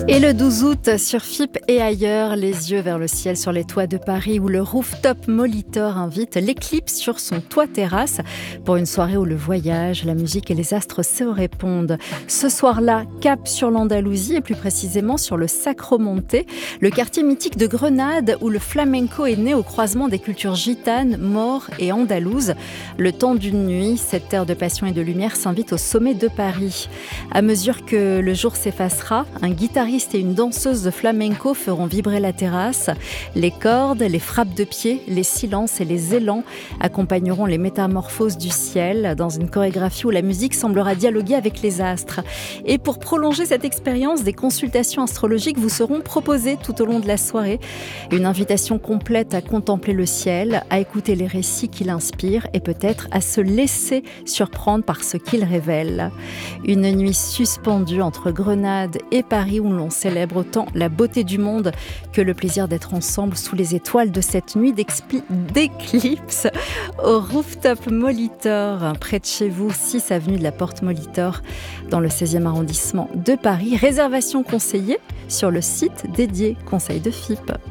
Et le 12 août, sur FIP et ailleurs, les yeux vers le ciel sur les toits de Paris où le rooftop Molitor invite l'éclipse sur son toit-terrasse pour une soirée où le voyage, la musique et les astres se répondent. Ce soir-là, cap sur l'Andalousie et plus précisément sur le Sacromonte, le quartier mythique de Grenade où le flamenco est né au croisement des cultures gitanes, maures et andalouses. Le temps d'une nuit, cette terre de passion et de lumière s'invite au sommet de Paris. À mesure que le jour s'effacera, un guitariste et une danseuse de flamenco feront vibrer la terrasse. Les cordes, les frappes de pied, les silences et les élans accompagneront les métamorphoses du ciel dans une chorégraphie où la musique semblera dialoguer avec les astres. Et pour prolonger cette expérience, des consultations astrologiques vous seront proposées tout au long de la soirée. Une invitation complète à contempler le ciel, à écouter les récits qu'il inspire et peut-être à se laisser surprendre par ce qu'il révèle. Une nuit suspendue entre Grenade et Paris où l'on célèbre autant la beauté du monde que le plaisir d'être ensemble sous les étoiles de cette nuit d'éclipse au rooftop Molitor, près de chez vous, 6 avenue de la Porte Molitor, dans le 16e arrondissement de Paris. Réservation conseillée sur le site dédié Conseil de FIP.